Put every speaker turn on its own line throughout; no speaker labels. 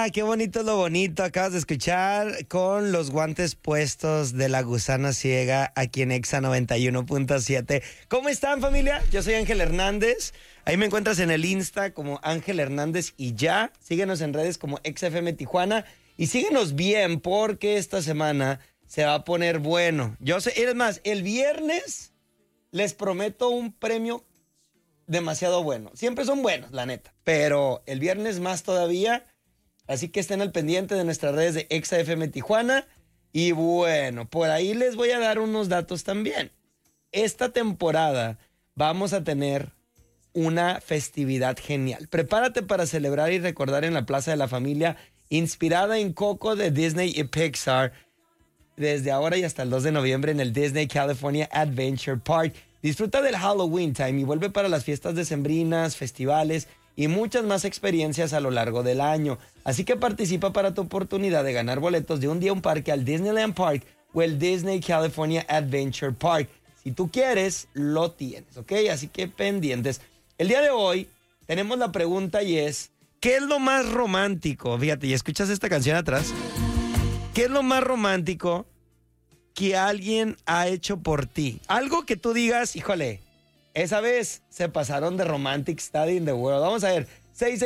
qué bonito es lo bonito. Acabas de escuchar Con los guantes puestos de La Gusana Ciega aquí en Exa 91.7. ¿Cómo están, familia? Yo soy Ángel Hernández. Ahí me encuentras en el Insta como Ángel Hernández y ya. Síguenos en redes como XFM Tijuana y síguenos bien porque esta semana se va a poner bueno. Yo sé, es más, el viernes les prometo un premio demasiado bueno. Siempre son buenos, la neta. Pero el viernes más todavía. Así que estén al pendiente de nuestras redes de XFM Tijuana. Y bueno, por ahí les voy a dar unos datos también. Esta temporada vamos a tener una festividad genial. Prepárate para celebrar y recordar en la Plaza de la Familia, inspirada en Coco de Disney y Pixar, desde ahora y hasta el 2 de noviembre en el Disney California Adventure Park. Disfruta del Halloween Time y vuelve para las fiestas decembrinas, festivales y muchas más experiencias a lo largo del año. Así que participa para tu oportunidad de ganar boletos de un día a un parque al Disneyland Park o el Disney California Adventure Park. Si tú quieres, lo tienes, ¿ok? Así que pendientes. El día de hoy tenemos la pregunta y es, ¿qué es lo más romántico? Fíjate, ¿y escuchas esta canción atrás? ¿Qué es lo más romántico que alguien ha hecho por ti? Algo que tú digas, híjole, esa vez se pasaron de romantic study in the world. Vamos a ver,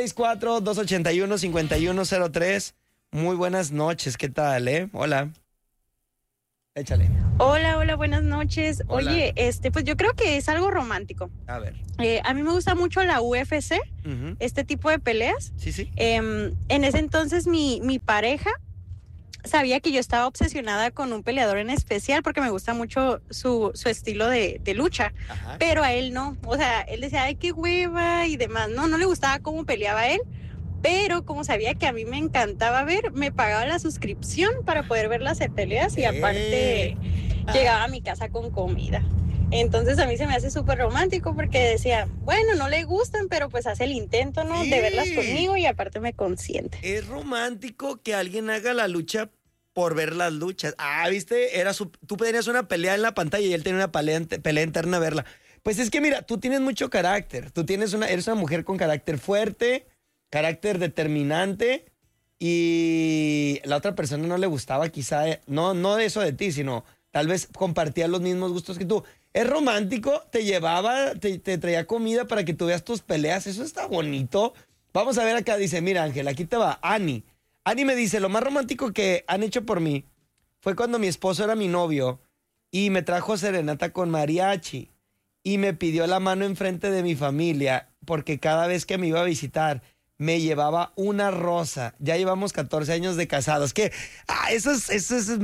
664-281-5103. Muy buenas noches, ¿qué tal, Hola. Échale.
Hola, buenas noches.
Hola.
Oye, pues yo creo que es algo romántico.
A ver.
A mí me gusta mucho la UFC,
Uh-huh.
este tipo de peleas.
Sí.
En ese entonces mi pareja sabía que yo estaba obsesionada con un peleador en especial porque me gusta mucho su estilo de lucha.
Ajá.
Pero a él no. O sea, él decía, ay, qué hueva y demás. No le gustaba cómo peleaba él. Pero como sabía que a mí me encantaba ver, me pagaba la suscripción para poder ver las peleas y aparte llegaba a mi casa con comida. Entonces a mí se me hace súper romántico porque decía, bueno, no le gustan, pero pues hace el intento, ¿no?
Sí.
De verlas conmigo y aparte me consiente.
Es romántico que alguien haga la lucha por ver las luchas. ¿Viste? Tú tenías una pelea en la pantalla y él tenía una pelea interna a verla. Pues es que mira, tú tienes mucho carácter. Eres una mujer con carácter fuerte, carácter determinante, y la otra persona no le gustaba quizá, no eso de ti, sino tal vez compartía los mismos gustos que tú. Es romántico, te llevaba, te traía comida para que tú veas tus peleas, eso está bonito. Vamos a ver acá, dice, mira Ángel, aquí te va, Ani me dice, lo más romántico que han hecho por mí fue cuando mi esposo era mi novio y me trajo serenata con mariachi y me pidió la mano enfrente de mi familia porque cada vez que me iba a visitar me llevaba una rosa. Ya llevamos 14 años de casados. Que eso es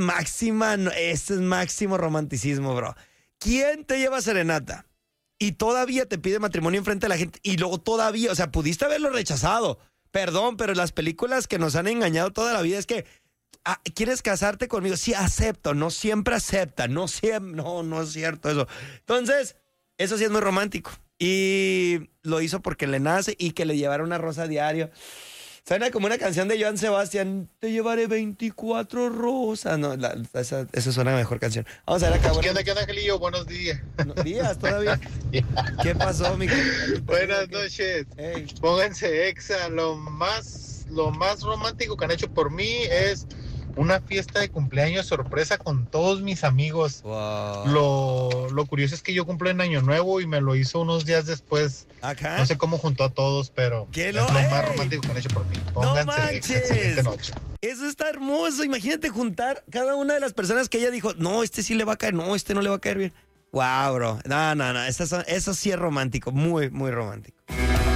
máximo romanticismo, bro. ¿Quién te lleva serenata? Y todavía te pide matrimonio enfrente de la gente. Y luego todavía, o sea, pudiste haberlo rechazado. Perdón, pero las películas que nos han engañado toda la vida es que ¿quieres casarte conmigo? Sí, acepto. No siempre acepta. No es cierto eso. Entonces, eso sí es muy romántico. Y lo hizo porque le nace y que le llevara una rosa a diario. Suena como una canción de Joan Sebastián. Te llevaré 24 rosas. No, esa suena la mejor canción. Vamos a ver acá.
¿Qué onda, Angelillo? Buenos días.
Días todavía. ¿Qué pasó, mi querido?
Buenas noches.
Hey.
Pónganse exa. Lo más romántico que han hecho por mí es una fiesta de cumpleaños sorpresa con todos mis amigos.
Wow.
Lo curioso es que yo cumplo en Año Nuevo y me lo hizo unos días después.
¿Acá?
No sé cómo juntó a todos, pero
¿Qué
es
lo-
lo más
ey!
romántico que han hecho por mí.
¡No
Pónganse exa. Excelente
manches!
noche.
Eso está hermoso. Imagínate juntar cada una de las personas que ella dijo, no, este sí le va a caer, no, este no le va a caer bien. Wow, bro. No. Eso sí es romántico. Muy, muy romántico.